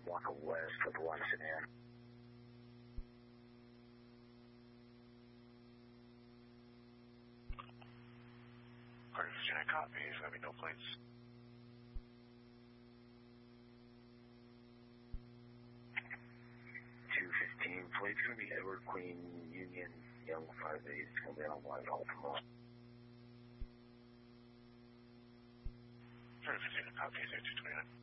block of west with the one sedan. Party 59 copy, there's going to be no plates. 215, plate's going to be Edward Queen Union Young 58. It's going to be on Whitehall tomorrow. Party 59 copy, 229.